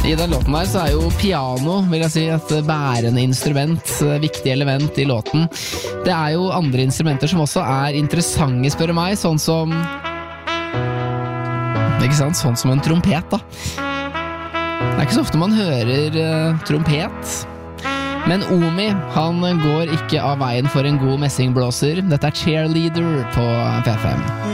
I den låten der så jo piano, vil jeg si, et bærende instrument, viktig element I låten. Det jo andre instrumenter som også interessante, spør du meg, sånn som ikke sant, sånn som en trompet da. Det ikke så ofte man hører trompet. Men Omi, han går ikke av veien for en god messingblåser. Dette Cheerleader på P5.